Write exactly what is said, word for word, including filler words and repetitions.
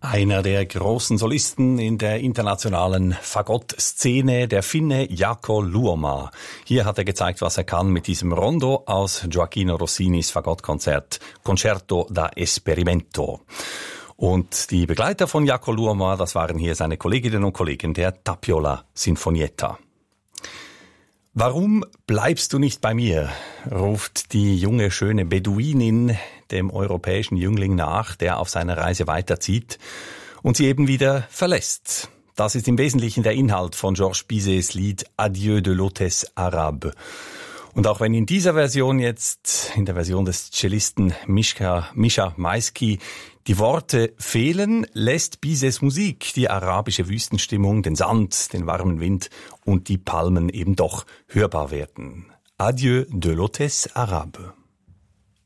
Einer der großen Solisten in der internationalen Fagott-Szene, der Finne Jaakko Luoma. Hier hat er gezeigt, was er kann mit diesem Rondo aus Gioacchino Rossinis Fagottkonzert Concerto da Esperimento. Und die Begleiter von Jaakko Luoma, das waren hier seine Kolleginnen und Kollegen der Tapiola Sinfonietta. Warum bleibst du nicht bei mir? Ruft die junge, schöne Beduinin dem europäischen Jüngling nach, der auf seiner Reise weiterzieht und sie eben wieder verlässt. Das ist im Wesentlichen der Inhalt von Georges Bizets Lied Adieu de l'hôtesse arabe. Und auch wenn in dieser Version jetzt, in der Version des Cellisten Mischa, Mischa Maisky, die Worte fehlen, lässt Bizets Musik die arabische Wüstenstimmung, den Sand, den warmen Wind und die Palmen eben doch hörbar werden. Adieu de l'hôtesse arabe.